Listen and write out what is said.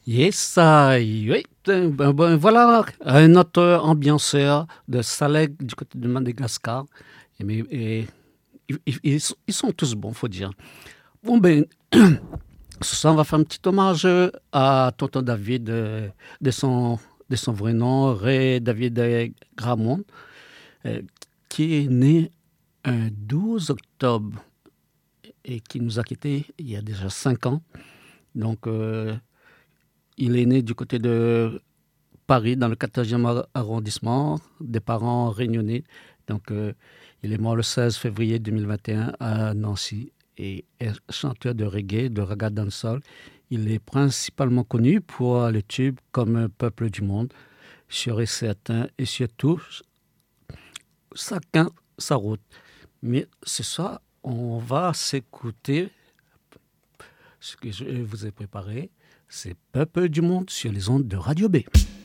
Yes, oui. Voilà un autre ambianceur de Salek du côté de Madagascar. Ils sont tous bons, faut dire. Bon, ben, ce soir, on va faire un petit hommage à Tonton David de son vrai nom, Ray David Gramont, euh, qui est né un 12 octobre et qui nous a quittés il y a déjà 5 ans. Donc, il est né du côté de Paris, dans le 14e arrondissement, des parents réunionnais. Donc, il est mort le 16 février 2021 à Nancy et est chanteur de reggae, de raga dancehall. Il est principalement connu pour les tubes comme Un peuple du monde, Sûr et certain, et surtout Chacun sa route. Mais ce soir, on va s'écouter ce que je vous ai préparé. C'est Peuple du monde sur les ondes de Radio B.